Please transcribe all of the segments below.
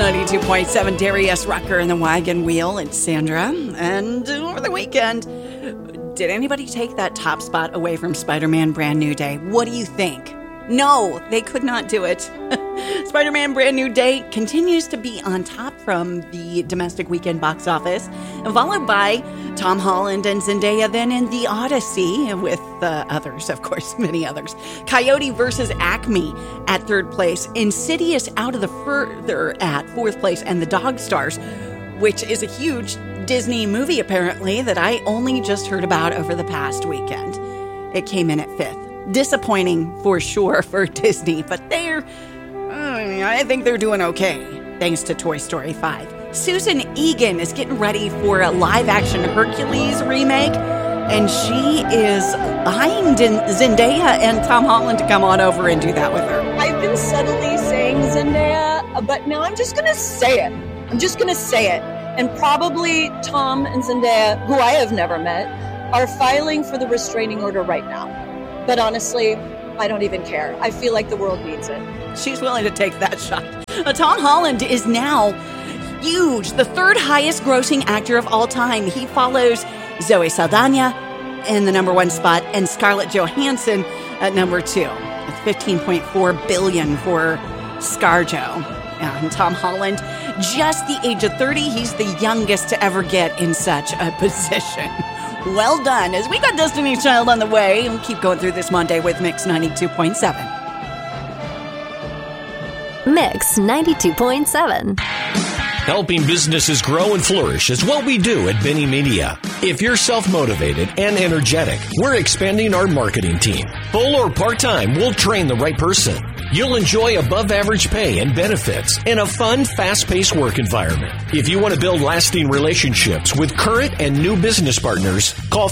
92.7, Darius Rucker and the Wagon Wheel. It's Sandra. And over the weekend, did anybody take that top spot away from Spider-Man Brand New Day? What do you think? No, they could not do it. Spider-Man Brand New Day continues to be on top from the domestic weekend box office, followed by Tom Holland and Zendaya then in The Odyssey with others, of course, many others. Coyote versus Acme at third place. Insidious out of the further at fourth place. And The Dog Stars, which is a huge Disney movie apparently that I only just heard about over the past weekend. It came in at fifth. Disappointing for sure for Disney, but I think they're doing okay, thanks to Toy Story 5. Susan Egan is getting ready for a live-action Hercules remake, and she is eyeing Zendaya and Tom Holland to come on over and do that with her. I've been subtly saying Zendaya, but now I'm just going to say it. And probably Tom and Zendaya, who I have never met, are filing for the restraining order right now. But honestly, I don't even care. I feel like the world needs it. She's willing to take that shot. Tom Holland is now huge, the third highest grossing actor of all time. He follows Zoe Saldana in the number one spot and Scarlett Johansson at number two. It's $15.4 billion for ScarJo. And Tom Holland, just the age of 30, he's the youngest to ever get in such a position. Well done. As we got Destiny's Child on the way, we'll keep going through this Monday with Mix 92.7. Mix 92.7. Helping businesses grow and flourish is what we do at Benny Media. If you're self-motivated and energetic, we're expanding our marketing team. Full or part-time, we'll train the right person. You'll enjoy above-average pay and benefits in a fun, fast-paced work environment. If you want to build lasting relationships with current and new business partners, call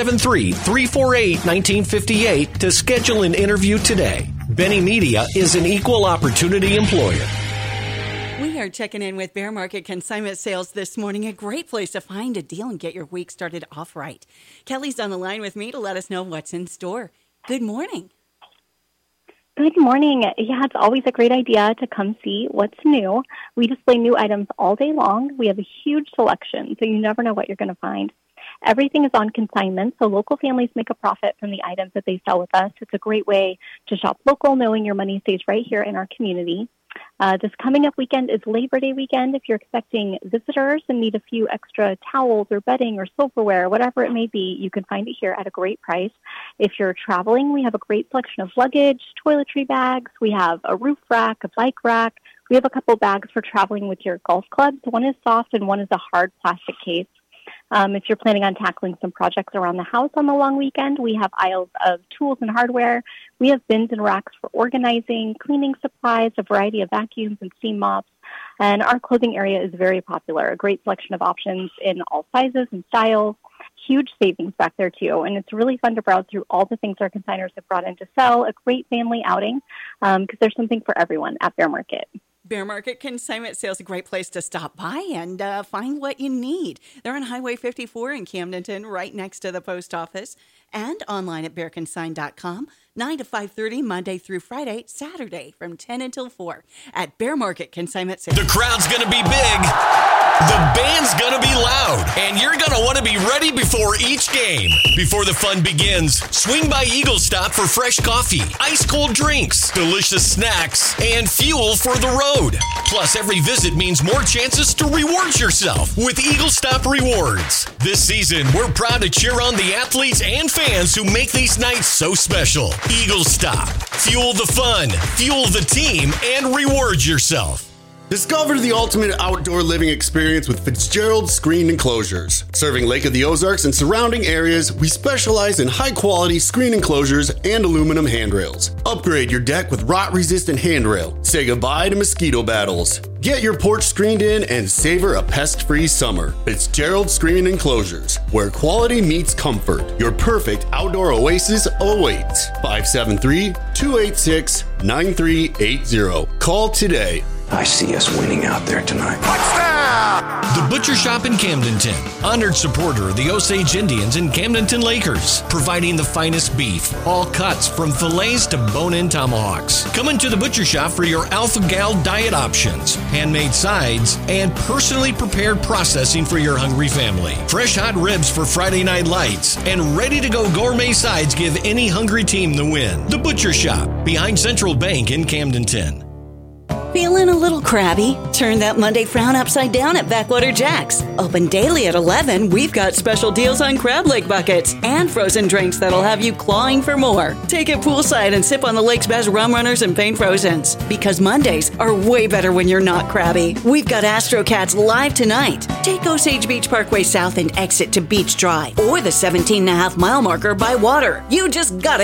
573-348-1958 to schedule an interview today. Benny Media is an equal opportunity employer. We are checking in with Bear Market Consignment Sales this morning. A great place to find a deal and get your week started off right. Kelly's on the line with me to let us know what's in store. Good morning. Good morning. Yeah, it's always a great idea to come see what's new. We display new items all day long. We have a huge selection, so you never know what you're going to find. Everything is on consignment, so local families make a profit from the items that they sell with us. It's a great way to shop local, knowing your money stays right here in our community. This coming up weekend is Labor Day weekend. If you're expecting visitors and need a few extra towels or bedding or silverware, whatever it may be, you can find it here at a great price. If you're traveling, we have a great selection of luggage, toiletry bags. We have a roof rack, a bike rack. We have a couple bags for traveling with your golf clubs. One is soft and one is a hard plastic case. If you're planning on tackling some projects around the house on the long weekend, we have aisles of tools and hardware. We have bins and racks for organizing, cleaning supplies, a variety of vacuums and steam mops. And our clothing area is very popular, a great selection of options in all sizes and styles. Huge savings back there, too. And it's really fun to browse through all the things our consignors have brought in to sell. A great family outing because there's something for everyone at Bear Market. Bear Market Consignment Sales is a great place to stop by and find what you need. They're on Highway 54 in Camdenton, right next to the post office, and online at bearconsign.com, 9 to 5:30, Monday through Friday, Saturday from 10 until 4 at Bear Market Consignment Sales. The crowd's going to be big. The band's going to be loud, and you're going to want to be ready before each game. Before the fun begins, swing by Eagle Stop for fresh coffee, ice-cold drinks, delicious snacks, and fuel for the road. Plus, every visit means more chances to reward yourself with Eagle Stop Rewards. This season, we're proud to cheer on the athletes and fans who make these nights so special. Eagle Stop. Fuel the fun, fuel the team, and reward yourself. Discover the ultimate outdoor living experience with Fitzgerald Screen Enclosures. Serving Lake of the Ozarks and surrounding areas, we specialize in high-quality screen enclosures and aluminum handrails. Upgrade your deck with rot-resistant handrail. Say goodbye to mosquito battles. Get your porch screened in and savor a pest-free summer. Fitzgerald Screen Enclosures, where quality meets comfort. Your perfect outdoor oasis awaits. 573-286-9380. Call today. I see us winning out there tonight. Touchdown! The Butcher Shop in Camdenton, honored supporter of the Osage Indians and Camdenton Lakers, providing the finest beef, all cuts from fillets to bone-in tomahawks. Come into the Butcher Shop for your Alpha Gal diet options, handmade sides, and personally prepared processing for your hungry family. Fresh hot ribs for Friday Night Lights, and ready-to-go gourmet sides give any hungry team the win. The Butcher Shop, behind Central Bank in Camdenton. Feeling a little crabby? Turn that Monday frown upside down at Backwater Jack's. Open daily at 11, we've got special deals on crab leg buckets and frozen drinks that'll have you clawing for more. Take it poolside and sip on the lake's best rum runners and paint frozens. Because Mondays are way better when you're not crabby. We've got Astro Cats live tonight. Take Osage Beach Parkway South and exit to Beach Drive or the 17.5-mile marker by water. You just gotta